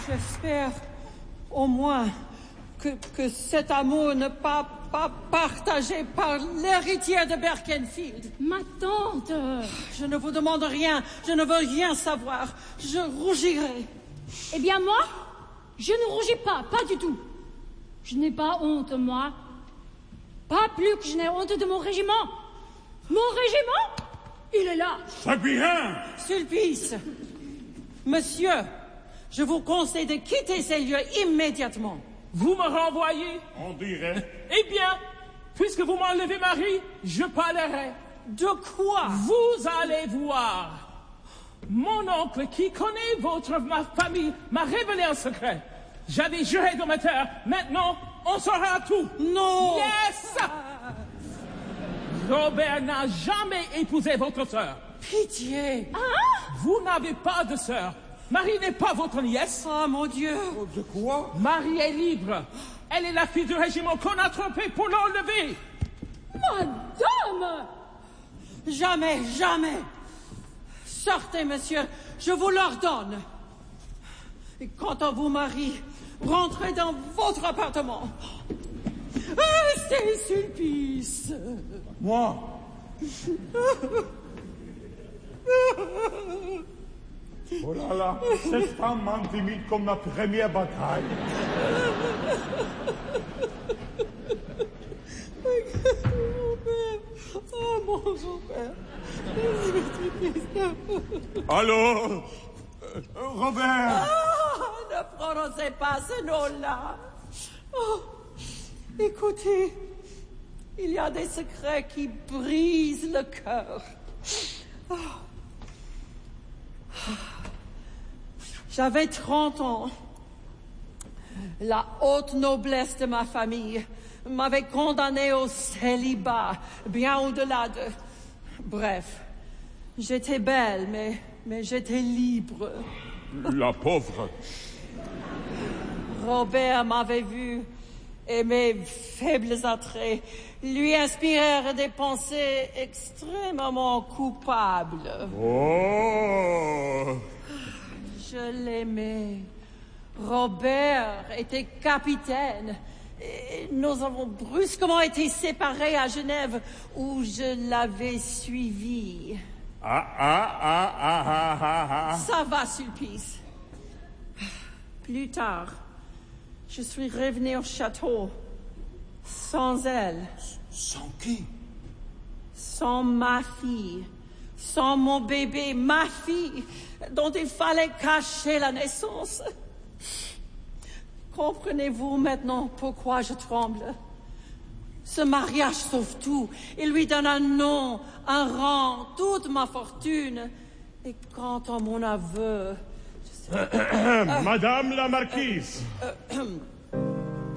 J'espère au moins que cet amour n'est pas partagé par l'héritière de Berkenfield. Ma tante! Je ne vous demande rien, je ne veux rien savoir. Je rougirai. Eh bien moi, je ne rougis pas du tout. Je n'ai pas honte, moi. Pas plus que je n'ai honte de mon régiment. Mon régiment, il est là. C'est bien. Sulpice, monsieur, je vous conseille de quitter ces lieux immédiatement. Vous me renvoyez? On dirait. Eh bien, puisque vous m'enlevez Marie, je parlerai. De quoi? Vous allez voir. Mon oncle, qui connaît ma famille, m'a révélé un secret. J'avais juré de me taire. Maintenant, on saura tout. Non. Yes! Robert n'a jamais épousé votre sœur. Pitié. Vous n'avez pas de sœur. Marie n'est pas votre nièce. Oh, mon Dieu. De quoi? Marie est libre. Elle est la fille du régiment qu'on a trompé pour l'enlever. Madame! Jamais, jamais. Sortez, monsieur, je vous l'ordonne. Et quant à vous, Marie, rentrez dans votre appartement. Restez, Sulpice. Moi? Oh là là, cette femme m'intimide comme ma première bataille. Oh, mon Robert. Allô? Robert? Ne prononcez pas ce nom-là. Oh, écoutez, il y a des secrets qui brisent le cœur. Oh. J'avais 30 ans. La haute noblesse de ma famille m'avait condamné au célibat, bien au-delà de... Bref, j'étais belle, mais j'étais libre. La pauvre. Robert m'avait vu et mes faibles attraits lui inspirèrent des pensées extrêmement coupables. Oh! Je l'aimais. Robert était capitaine. Et nous avons brusquement été séparés à Genève, où je l'avais suivi. Ça va, Sulpice. Plus tard, je suis revenu au château, sans elle. Sans qui? Sans ma fille, sans mon bébé, ma fille, dont il fallait cacher la naissance. Comprenez-vous maintenant pourquoi je tremble? Ce mariage sauve tout. Il lui donne un nom, un rang, toute ma fortune. Et quant à mon aveu... Madame la marquise.